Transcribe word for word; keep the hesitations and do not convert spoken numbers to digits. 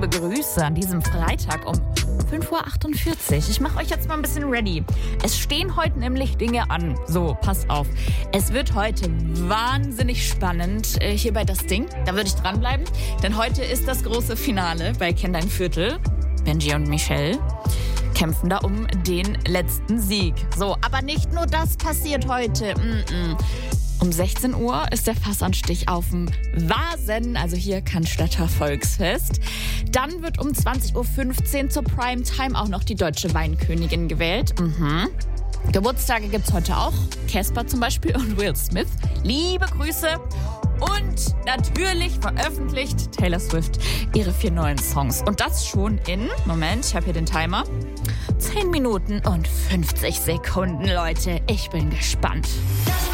liebe Grüße an diesem Freitag um fünf Uhr achtundvierzig. Ich mache euch jetzt mal ein bisschen ready. Es stehen heute nämlich Dinge an. So, passt auf. Es wird heute wahnsinnig spannend äh, hier bei Das Ding. Da würde ich dranbleiben, denn heute ist das große Finale bei Kenn dein Viertel. Benji und Michelle kämpfen da um den letzten Sieg. So, aber nicht nur das passiert heute. Mm-mm. Um sechzehn Uhr ist der Fassanstich auf dem Vasen, also hier Cannstatter Volksfest. Dann wird um zwanzig Uhr fünfzehn zur Primetime auch noch die deutsche Weinkönigin gewählt. Mhm. Geburtstage gibt's heute auch. Casper zum Beispiel und Will Smith. Liebe Grüße. Und natürlich veröffentlicht Taylor Swift ihre vier neuen Songs. Und das schon in, Moment, ich habe hier den Timer, zehn Minuten und fünfzig Sekunden, Leute. Ich bin gespannt.